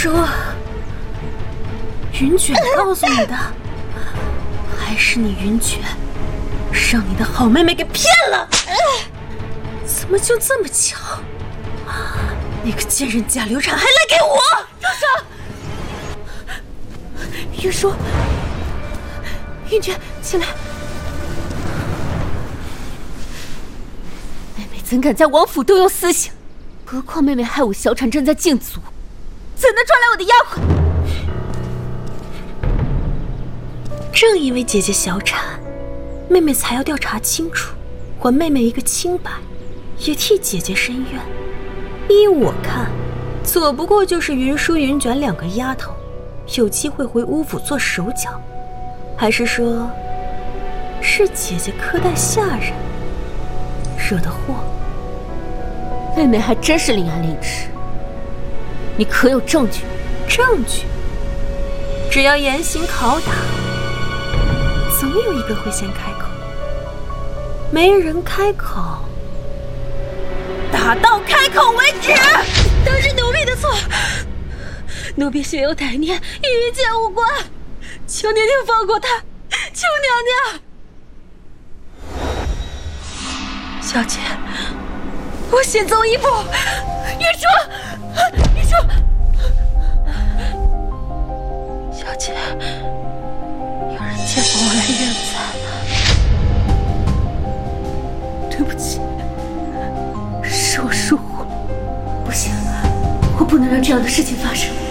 说，云卷告诉你的，还是你云卷让你的好妹妹给骗了？怎么就这么巧？那个贱人假流产还来给我！住手！云舒，云卷，起来！妹妹怎敢在王府动用私刑？何况妹妹害我小产正在禁足，怎能抓来我的丫鬟？正因为姐姐小产，妹妹才要调查清楚，还妹妹一个清白，也替姐姐伸冤。依我看，左不过就是云舒、云卷两个丫头有机会回乌府做手脚，还是说，是姐姐苛待下人惹的祸？妹妹还真是伶牙俐齿，你可有证据？证据？只要严刑拷打，总有一个会先开口。没人开口，打到开口为止。都是奴婢的错，奴婢心有歹念，与云姐无关，求娘娘放过她，求娘娘。小姐，我先走一步。云舒，云舒，小姐，有人见过我来院餐了，对不起，是我疏忽了。不行，我不能让这样的事情发生。